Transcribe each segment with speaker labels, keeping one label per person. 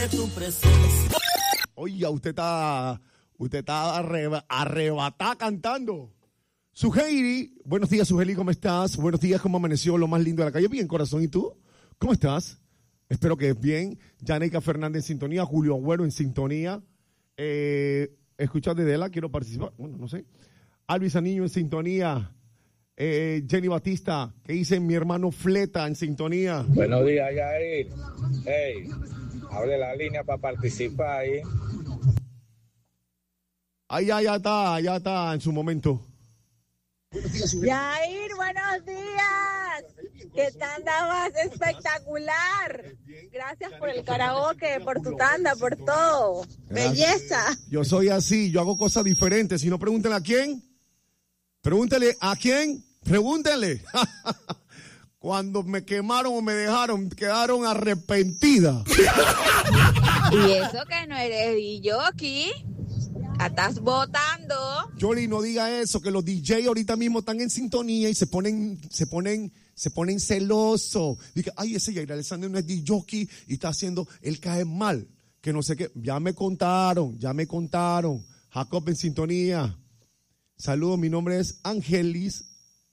Speaker 1: Oiga, usted está arrebatada cantando. Suheiri, buenos días, Suheiri, ¿cómo estás? Buenos días, ¿cómo amaneció lo más lindo de la calle? Bien, corazón, ¿y tú? ¿Cómo estás? Espero que bien. Janeika Fernández en sintonía, Julio Agüero en sintonía. Escucha de Dela, quiero participar. Bueno, no sé. Alvis Aniño en sintonía. Jenny Batista, que dice mi hermano Fleta en sintonía.
Speaker 2: Buenos días, Yair. Hey, hable la línea para participar ahí.
Speaker 1: Ahí ya está en su momento.
Speaker 3: Yair, buenos días. Que tanda más espectacular. Gracias por el karaoke, por tu tanda, por todo. Belleza.
Speaker 1: Yo soy así, yo hago cosas diferentes. Si no, pregúntenle a quién. Pregúntele a quién. Pregúntenle. Cuando me quemaron o me dejaron, quedaron arrepentidas.
Speaker 3: Y eso que no eres DJ, estás votando.
Speaker 1: Jolly, no diga eso, que los DJ ahorita mismo están en sintonía y se ponen celosos. Dice, ay, ese Yair Alexander no es DJ y está haciendo, él cae mal, que no sé qué. Ya me contaron. Jacob en sintonía. Saludos, mi nombre es Angelis.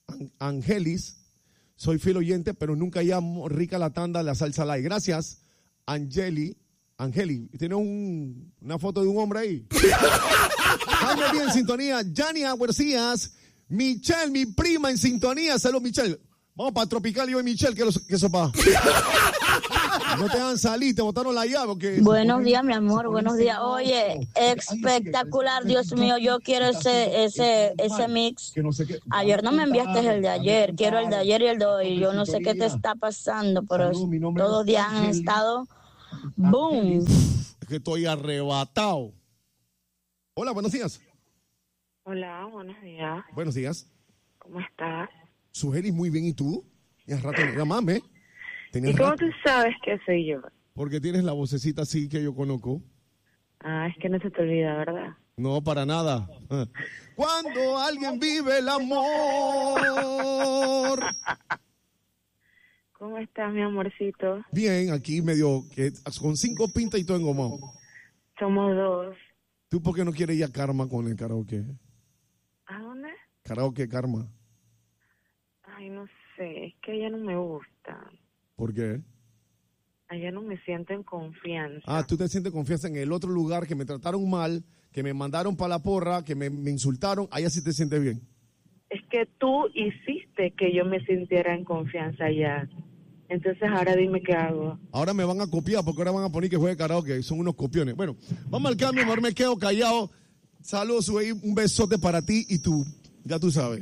Speaker 1: Soy fiel oyente, pero nunca llamo rica la tanda de la salsa light. Gracias, Angeli. ¿Tiene una foto de un hombre ahí? Jaime bien en sintonía. Yania Huercías. Michelle, mi prima en sintonía. Saludos, Michelle. Vamos para Tropical, yo y Michelle, que eso pa. No te dan salir, te botaron la llave. Porque...
Speaker 4: Buenos días, mi amor, buenos días. Oye, espectacular, Dios mío, yo quiero ese mix. Ayer no me enviaste el de ayer, quiero el de ayer y el de hoy. Yo no sé qué te está pasando, pero todos los días han estado boom.
Speaker 1: Es que estoy arrebatado. Hola, buenos días.
Speaker 5: Hola, buenos días.
Speaker 1: Buenos días.
Speaker 5: ¿Cómo estás?
Speaker 1: Sugerí muy bien, ¿y tú? Y al rato, llámame.
Speaker 5: ¿Y cómo tú sabes que soy yo?
Speaker 1: Porque tienes la vocecita así que yo conozco.
Speaker 5: Ah, es que no se te olvida, ¿verdad?
Speaker 1: No, para nada. Cuando alguien vive el amor.
Speaker 5: ¿Cómo estás, mi amorcito?
Speaker 1: Bien, aquí medio, que con 5 pintas y todo engomado.
Speaker 5: Somos 2.
Speaker 1: ¿Tú por qué no quieres ir a Karma con el karaoke?
Speaker 5: ¿A dónde?
Speaker 1: Karaoke Karma.
Speaker 5: Ay, no sé, es que ella no me gusta.
Speaker 1: ¿Por qué?
Speaker 5: Allá no me siento en confianza.
Speaker 1: Ah, tú te sientes confianza en el otro lugar, que me trataron mal, que me mandaron para la porra, que me insultaron, allá sí te sientes bien.
Speaker 5: Es que tú hiciste que yo me sintiera en confianza allá. Entonces ahora dime qué hago.
Speaker 1: Ahora me van a copiar porque ahora van a poner que juegue karaoke, son unos copiones. Bueno, vamos al cambio, mejor me quedo callado. Saludos, un besote para ti y tú, ya tú sabes.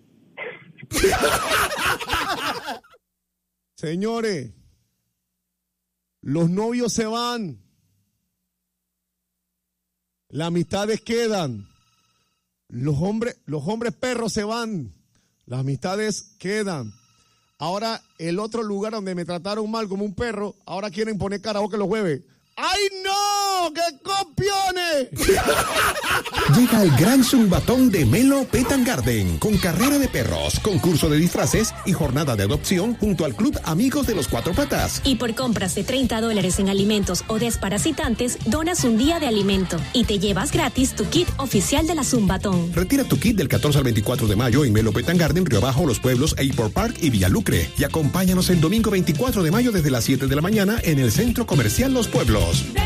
Speaker 1: Señores, los novios se van, las amistades quedan, los hombres perros se van, las amistades quedan. Ahora el otro lugar donde me trataron mal como un perro, ahora quieren poner karaoke los jueves. ¡Ay, no! ¡Qué copiones!
Speaker 6: Llega el gran zumbatón de Melo Pet & Garden, con carrera de perros, concurso de disfraces y jornada de adopción junto al Club Amigos de los Cuatro Patas.
Speaker 7: Y por compras de $30 en alimentos o desparasitantes, donas un día de alimento y te llevas gratis tu kit oficial de la Zumbatón.
Speaker 6: Retira tu kit del 14 al 24 de mayo en Melo Pet & Garden, Río Abajo, Los Pueblos, Airport Park y Villalucre. Y acompáñanos el domingo 24 de mayo desde las 7 de la mañana en el Centro Comercial Los Pueblos.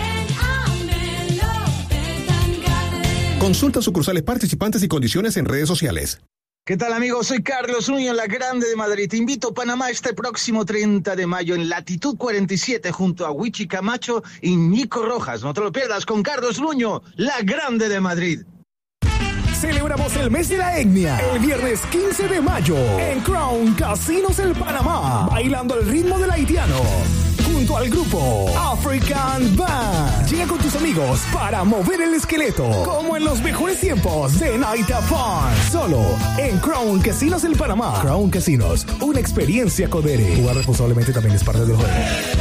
Speaker 6: Consulta sucursales participantes y condiciones en redes sociales.
Speaker 8: ¿Qué tal, amigos? Soy Carlos Nuño en La Grande de Madrid. Te invito a Panamá este próximo 30 de mayo en Latitud 47 junto a Wichi Camacho y Nico Rojas. No te lo pierdas con Carlos Nuño, La Grande de Madrid.
Speaker 9: Celebramos el mes de la etnia el viernes 15 de mayo en Crown Casinos El Panamá, bailando al ritmo del haitiano junto al grupo African Band. Llega con tus amigos para mover el esqueleto como en los mejores tiempos de Night of Fun, solo en Crown Casinos El Panamá. Crown Casinos, una experiencia Codere. Jugar responsablemente también es parte del juego.